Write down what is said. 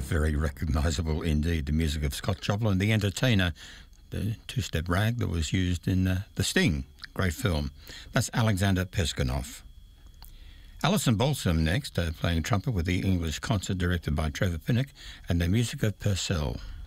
very recognisable indeed. The music of Scott Joplin, The Entertainer, the two-step rag that was used in The Sting, great film. That's Alexander Peskanov. Alison Balsam next, playing trumpet with the English concert directed by Trevor Pinnock, and the music of Purcell.